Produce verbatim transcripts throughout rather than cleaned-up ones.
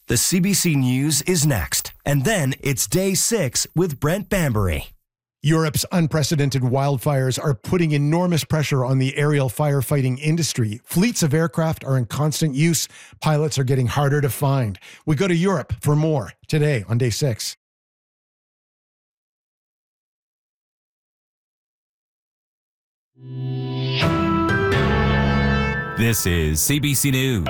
The C B C News is next. And then it's Day six with Brent Bambury. Europe's unprecedented wildfires are putting enormous pressure on the aerial firefighting industry. Fleets of aircraft are in constant use. Pilots are getting harder to find. We go to Europe for more today on Day six. This is C B C News.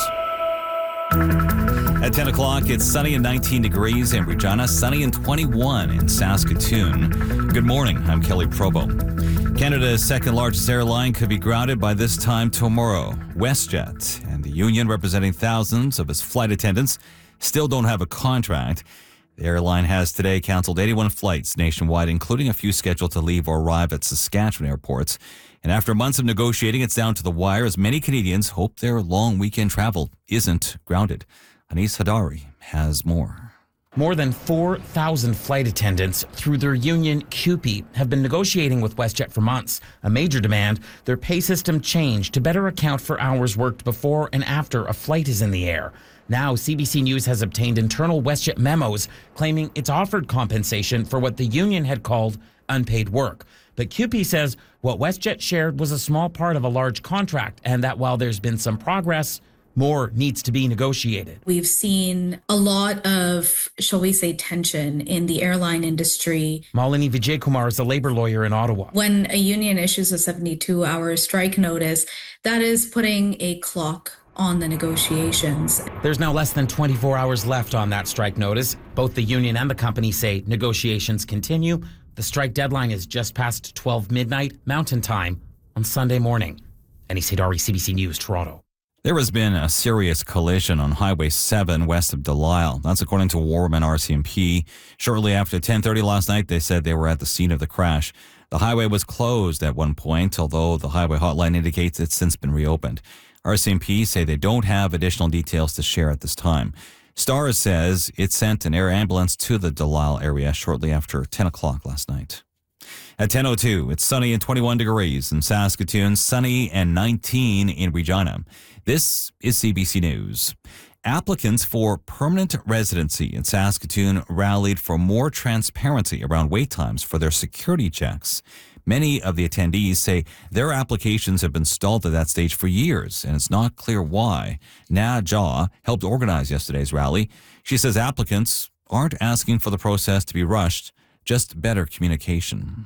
At ten o'clock, it's sunny and nineteen degrees in Regina, sunny and twenty-one in Saskatoon. Good morning, I'm Kelly Probo. Canada's second largest airline could be grounded by this time tomorrow. WestJet and the union representing thousands of its flight attendants still don't have a contract. The airline has today canceled eighty-one flights nationwide, including a few scheduled to leave or arrive at Saskatchewan airports. And after months of negotiating, it's down to the wire as many Canadians hope their long weekend travel isn't grounded. Anis Hadari has more. More than four thousand flight attendants through their union C U P E have been negotiating with WestJet for months. A major demand, their pay system changed to better account for hours worked before and after a flight is in the air. Now, C B C News has obtained internal WestJet memos claiming it's offered compensation for what the union had called unpaid work. But C U P E says what WestJet shared was a small part of a large contract and that while there's been some progress, more needs to be negotiated. We've seen a lot of, shall we say, tension in the airline industry. Malini Vijaykumar is a labor lawyer in Ottawa. When a union issues a seventy-two hour strike notice, that is putting a clock on the negotiations. There's now less than twenty-four hours left on that strike notice. Both the union and the company say negotiations continue. The strike deadline is just past twelve midnight Mountain Time on Sunday morning. Anis Hadari, C B C News, Toronto. There has been a serious collision on Highway seven west of Delisle. That's according to Warman R C M P. Shortly after ten thirty last night, they said they were at the scene of the crash. The highway was closed at one point, although the highway hotline indicates it's since been reopened. R C M P say they don't have additional details to share at this time. Stars says it sent an air ambulance to the Delisle area shortly after ten o'clock last night. At ten oh two, it's sunny and twenty-one degrees in Saskatoon, sunny and nineteen in Regina. This is C B C News. Applicants for permanent residency in Saskatoon rallied for more transparency around wait times for their security checks. Many of the attendees say their applications have been stalled at that stage for years, and it's not clear why. Na Jaw helped organize yesterday's rally. She says applicants aren't asking for the process to be rushed, just better communication.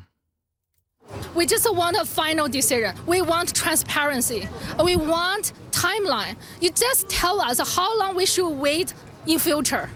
We just want a final decision. We want transparency. We want timeline. You just tell us how long we should wait in future.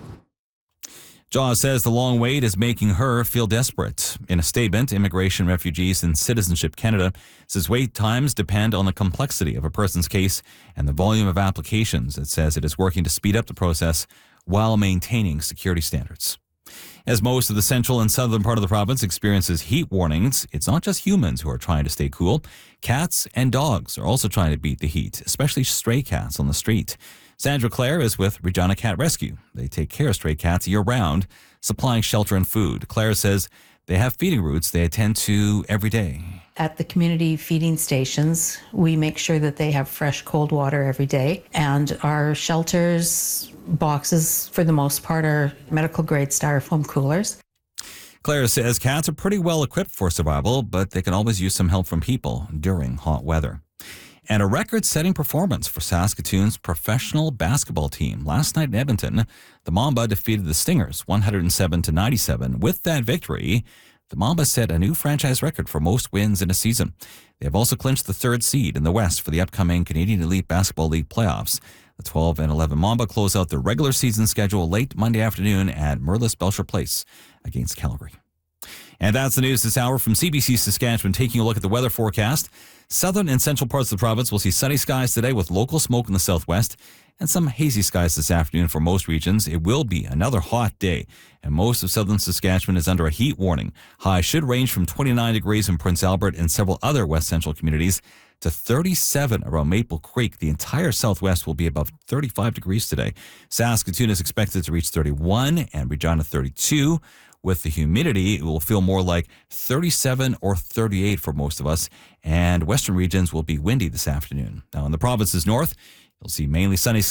Jaw says the long wait is making her feel desperate. In a statement, Immigration, Refugees and Citizenship Canada says wait times depend on the complexity of a person's case and the volume of applications. It says it is working to speed up the process while maintaining security standards. As most of the central and southern part of the province experiences heat warnings, it's not just humans who are trying to stay cool. Cats and dogs are also trying to beat the heat, especially stray cats on the street. Sandra Clare is with Regina Cat Rescue. They take care of stray cats year-round, supplying shelter and food. Clare says they have feeding routes they attend to every day. At the community feeding stations, we make sure that they have fresh cold water every day. And our shelters boxes, for the most part, are medical-grade styrofoam coolers. Claire says cats are pretty well equipped for survival, but they can always use some help from people during hot weather. And a record-setting performance for Saskatoon's professional basketball team. Last night in Edmonton, the Mamba defeated the Stingers one oh seven to ninety-seven. With that victory, the Mamba set a new franchise record for most wins in a season. They have also clinched the third seed in the West for the upcoming Canadian Elite Basketball League playoffs. The twelve and eleven Mamba close out the regular season schedule late Monday afternoon at Merlis Belcher Place against Calgary. And that's the news this hour from C B C Saskatchewan. Taking a look at the weather forecast. Southern and central parts of the province will see sunny skies today with local smoke in the southwest and some hazy skies this afternoon for most regions. It will be another hot day, and most of southern Saskatchewan is under a heat warning. Highs should range from twenty-nine degrees in Prince Albert and several other west central communities to thirty-seven around Maple Creek. The entire southwest will be above thirty-five degrees today. Saskatoon is expected to reach thirty-one and Regina thirty-two. With the humidity, it will feel more like thirty-seven or thirty-eight for most of us, and western regions will be windy this afternoon. Now, in the province's north, you'll see mainly sunny skies.